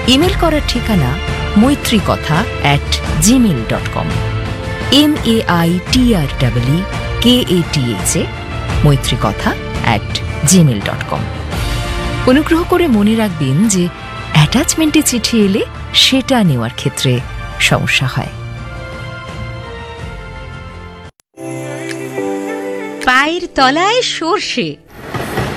Email করার ঠিকানা maitrikatha@gmail.com MAITRWKATHA maitrikatha@gmail.com। অনুগ্রহ করে মনে রাখবেন যে অ্যাটাচমেন্টে চিঠি এলে সেটা নেওয়ার ক্ষেত্রে সমস্যা হয়। পায়ের তলায় সর্ষে,